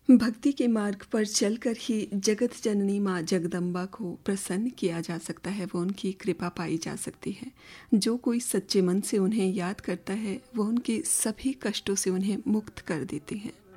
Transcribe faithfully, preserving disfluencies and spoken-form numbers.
भक्ति के मार्ग पर चलकर ही जगत जननी माँ जगदम्बा को प्रसन्न किया जा सकता है, वो उनकी कृपा पाई जा सकती है। जो कोई सच्चे मन से उन्हें याद करता है वो उनके सभी कष्टों से उन्हें मुक्त कर देती हैं।